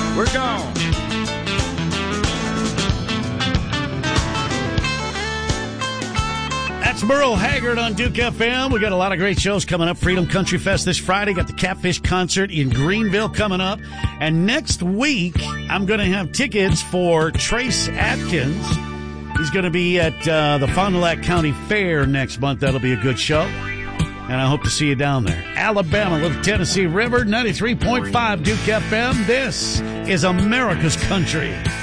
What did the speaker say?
We're gone. That's Merle Haggard on Duke FM. We got a lot of great shows coming up. Freedom Country Fest this Friday. Got the Catfish Concert in Greenville coming up. And next week, I'm going to have tickets for Trace Atkins. He's going to be at the Fond du Lac County Fair next month. That'll be a good show. And I hope to see you down there. Alabama, Little Tennessee River, 93.5 Duke FM. This is America's Country.